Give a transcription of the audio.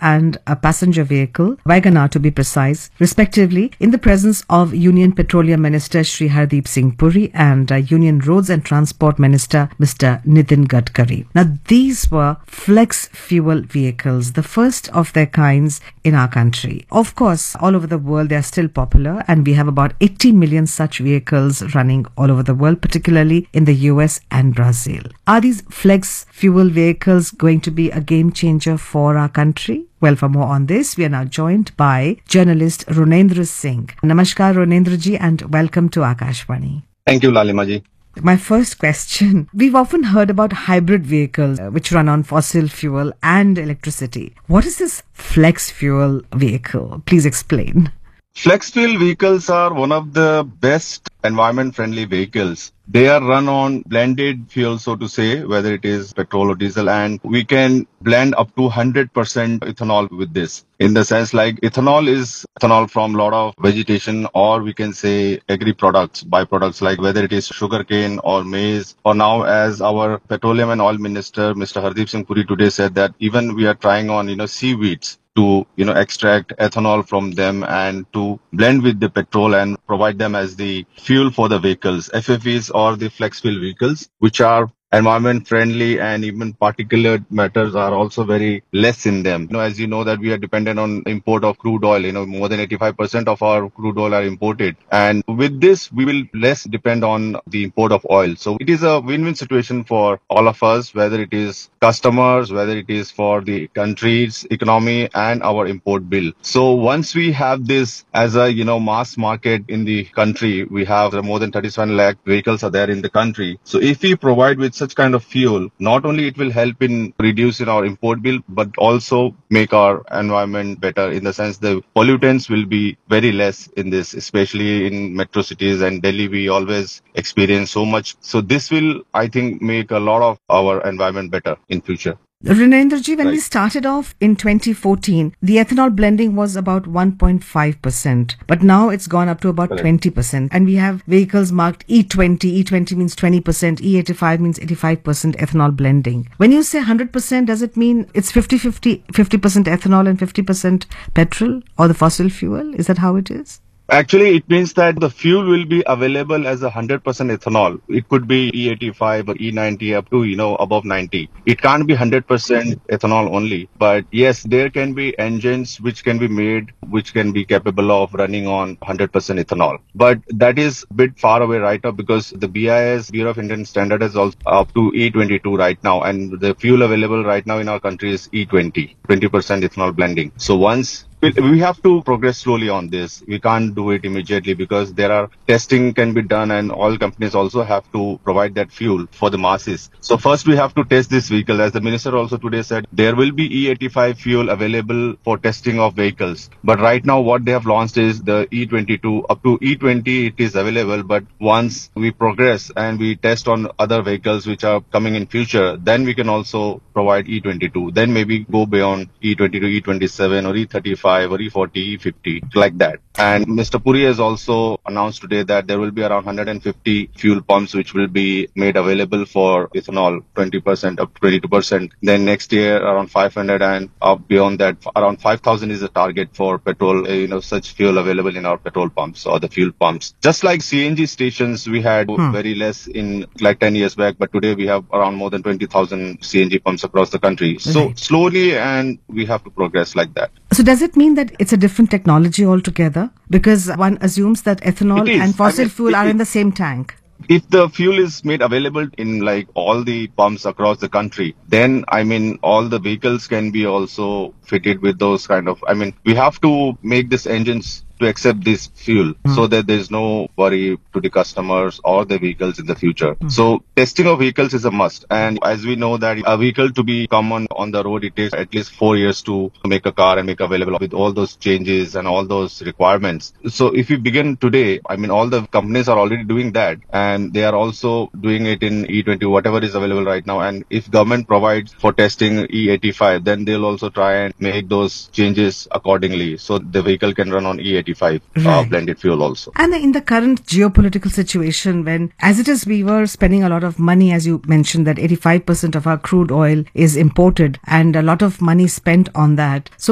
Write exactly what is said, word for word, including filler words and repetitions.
and a passenger vehicle, Wagoner to be precise, respectively, in the presence of Union Petroleum Minister Shri Hardeep Singh Puri and uh, Union Roads and Transport Minister Mister Nitin Gadkari. Now, these were flex fuel vehicles, the first of their kinds in our country. Of course, all over the world they are still popular, and we have about eighty million such vehicles running all over the world, particularly in the U S and Brazil. Are these flex fuel vehicles going to be a game changer for our country? Well, for more on this, we are now joined by journalist Ronendra Singh. Namaskar, Ronendra ji, and welcome to Akashvani. Thank you, Lalima ji. My first question, we've often heard about hybrid vehicles uh, which run on fossil fuel and electricity. What is this flex fuel vehicle? Please explain. Flex fuel vehicles are one of the best environment-friendly vehicles. They are run on blended fuel, so to say, whether it is petrol or diesel, and we can blend up to one hundred percent ethanol with this. In the sense like ethanol is ethanol from a lot of vegetation, or we can say agri products, byproducts, like whether it is sugarcane or maize, or now as our petroleum and oil minister, Mister Hardeep Singh Puri, today said that even we are trying on, you know, seaweeds to, you know, extract ethanol from them and to blend with the petrol and provide them as the fuel for the vehicles, F F Es or the flex fuel vehicles, which are environment friendly, and even particulate matters are also very less in them. You know, as you know that we are dependent on import of crude oil, you know, more than eighty-five percent of our crude oil are imported. And with this, we will less depend on the import of oil. So it is a win-win situation for all of us, whether it is customers, whether it is for the country's economy and our import bill. So once we have this as a, you know, mass market in the country, we have more than thirty-seven lakh vehicles are there in the country. So if we provide with such kind of fuel, not only it will help in reducing our import bill, but also make our environment better, in the sense the pollutants will be very less in this, especially in metro cities and Delhi. We always experience so much. So this will, I think, make a lot of our environment better in future. Ronendra ji, when Right. we started off in twenty fourteen, the ethanol blending was about one point five percent, but now it's gone up to about Correct. twenty percent. And we have vehicles marked E twenty. E twenty means twenty percent, E eighty-five means eighty-five percent ethanol blending. When you say one hundred percent, does it mean it's fifty fifty, fifty percent ethanol and fifty percent petrol or the fossil fuel? Is that how it is? Actually, it means that the fuel will be available as a one hundred percent ethanol. It could be E eighty-five or E ninety up to, you know, above ninety. It can't be one hundred percent ethanol only. But yes, there can be engines which can be made, which can be capable of running on one hundred percent ethanol. But that is a bit far away right now, because the B I S, Bureau of Indian Standards, is also up to E twenty-two right now. And the fuel available right now in our country is E twenty, twenty percent ethanol blending. So once we have to progress slowly on this. We can't do it immediately, because there are testing can be done, and all companies also have to provide that fuel for the masses. So first we have to test this vehicle. As the minister also today said, there will be E eighty-five fuel available for testing of vehicles. But right now what they have launched is the E twenty-two. Up to E twenty it is available. But once we progress and we test on other vehicles which are coming in future, then we can also provide E twenty-two. Then maybe go beyond E twenty-two, E twenty-seven or E thirty-five or E forty, E fifty, like that. And Mister Puri has also announced today that there will be around one hundred fifty fuel pumps which will be made available for ethanol, twenty percent up to twenty-two percent. Then next year around five hundred, and up beyond that around five thousand is the target for petrol, you know, such fuel available in our petrol pumps or the fuel pumps. Just like C N G stations, we had hmm. very less in like ten years back, but today we have around more than twenty thousand C N G pumps across the country. So right. slowly, and we have to progress like that. So does it mean that it's a different technology altogether? Because one assumes that ethanol and fossil I mean, fuel are in the same tank. If the fuel is made available in like all the pumps across the country, then I mean all the vehicles can be also fitted with those kind of, I mean, we have to make these engines to accept this fuel mm. so that there's no worry to the customers or the vehicles in the future. Mm. So testing of vehicles is a must. And as we know that a vehicle to be common on the road, it takes at least four years to make a car and make available with all those changes and all those requirements. So if we begin today, I mean, all the companies are already doing that, and they are also doing it in E twenty, whatever is available right now. And if government provides for testing E eighty-five, then they'll also try and make those changes accordingly, so the vehicle can run on E eighty-five right. uh, blended fuel also. And in the current geopolitical situation, when as it is we were spending a lot of money, as you mentioned, that eighty-five percent of our crude oil is imported and a lot of money spent on that. So